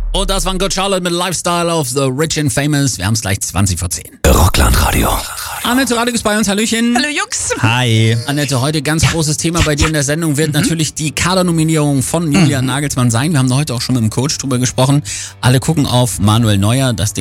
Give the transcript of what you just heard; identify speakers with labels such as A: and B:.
A: Und das war Good Charlotte mit Lifestyle of the Rich and Famous. Wir haben es gleich 20 vor 10.
B: Rockland-Radio.
A: Annette Radig ist bei uns. Hallöchen.
C: Hallo Jux.
B: Hi.
A: Annette, heute ganz großes Thema bei dir in der Sendung wird natürlich die Kadernominierung von Julian Nagelsmann sein. Wir haben heute auch schon mit dem Coach drüber gesprochen. Alle gucken auf Manuel Neuer. Das